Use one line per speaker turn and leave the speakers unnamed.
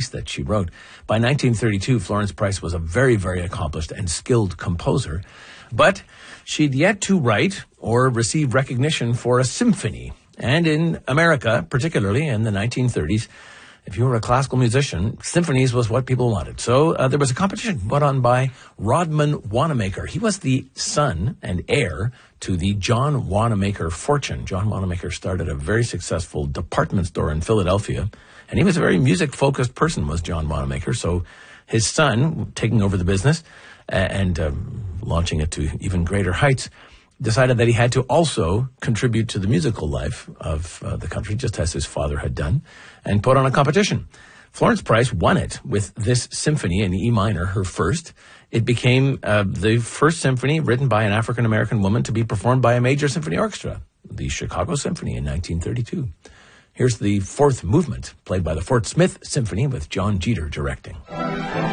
that she wrote. By 1932, Florence Price was a very, very accomplished and skilled composer, but she'd yet to write or receive recognition for a symphony. And in America, particularly in the 1930s, if you were a classical musician, symphonies was what people wanted. So there was a competition put on by Rodman Wanamaker. He was the son and heir to the John Wanamaker fortune. John Wanamaker started a very successful department store in Philadelphia, and he was a very music-focused person, was John Wanamaker. So his son, taking over the business and launching it to even greater heights, decided that he had to also contribute to the musical life of the country, just as his father had done, and put on a competition. Florence Price won it with this symphony in E minor, her first. It became the first symphony written by an African-American woman to be performed by a major symphony orchestra, the Chicago Symphony in 1932. Here's the fourth movement, played by the Fort Smith Symphony with John Jeter directing.